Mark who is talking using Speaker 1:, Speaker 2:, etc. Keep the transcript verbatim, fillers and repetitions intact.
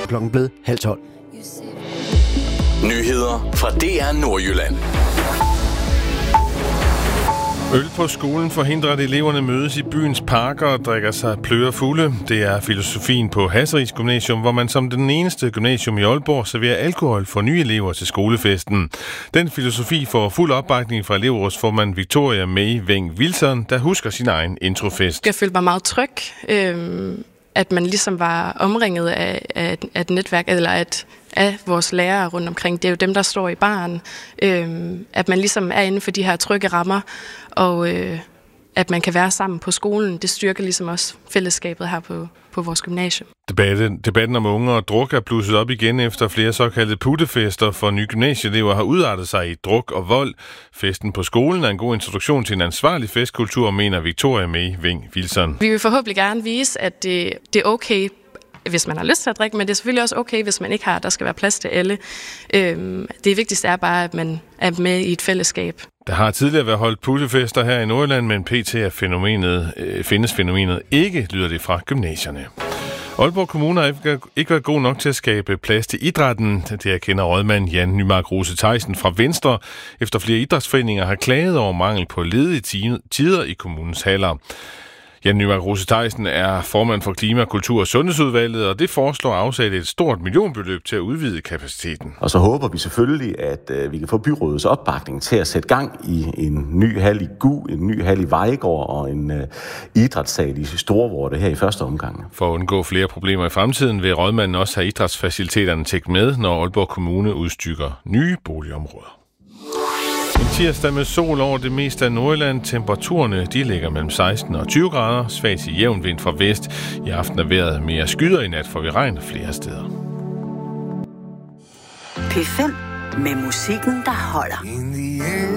Speaker 1: klokken blevet halv tolv.
Speaker 2: Nyheder fra D R Nordjylland.
Speaker 3: Øl på skolen forhindrer, at eleverne mødes i byens parker og drikker sig plører fulde. Det er filosofien på Hasseris Gymnasium, hvor man som den eneste gymnasium i Aalborg serverer alkohol for nye elever til skolefesten. Den filosofi får fuld opbakning fra elevrådsformand Victoria May Weng Wilson, der husker sin egen introfest.
Speaker 4: Jeg følte mig meget tryg, øh, at man ligesom var omringet af, af, af et netværk, eller at af vores lærere rundt omkring. Det er jo dem, der står i baren. Øh, at man ligesom er inden for de her trygge rammer, og øh, at man kan være sammen på skolen. Det styrker ligesom også fællesskabet her på, på vores gymnasium.
Speaker 3: Debatten, debatten om unge og druk er blusset op igen efter flere såkaldte puttefester for nye gymnasieelever har udartet sig i druk og vold. Festen på skolen er en god introduktion til en ansvarlig festkultur, mener Victoria May Weng Wilson.
Speaker 4: Vi vil forhåbentlig gerne vise, at det, det er okay, hvis man har lyst til at drikke, men det er selvfølgelig også okay, hvis man ikke har. Der skal være plads til alle. Øhm, det vigtigste er bare, at man er med i et fællesskab.
Speaker 3: Der har tidligere været holdt puttefester her i Nordjylland, men pt. er fænomenet, øh, findes fænomenet ikke, lyder det fra gymnasierne. Aalborg Kommune har ikke været god nok til at skabe plads til idrætten. Det erkender rådmand Jan Nymark Rose Theisen fra Venstre, efter flere idrætsforeninger har klaget over mangel på ledige tider i kommunens haller. Jan Nymark Rose Theisen er formand for Klima-, Kultur- og Sundhedsudvalget, og det foreslår at afsætte et stort millionbeløb til at udvide kapaciteten.
Speaker 5: Og så håber vi selvfølgelig, at øh, vi kan få byrådets opbakning til at sætte gang i en ny hal i Gu, en ny hal i Vejgaard og en øh, idrætssal i Storvorte her i første omgang.
Speaker 3: For at undgå flere problemer i fremtiden vil rådmanden også have idrætsfaciliteterne tækt med, når Aalborg Kommune udstykker nye boligområder. En tirsdag med sol over det meste af Nordjylland. Temperaturerne de ligger mellem seksten og tyve grader. Svag til jævn vind fra vest. I aften er vejret mere skyder, i nat får vi regn flere steder.
Speaker 6: P fem med musikken, der holder.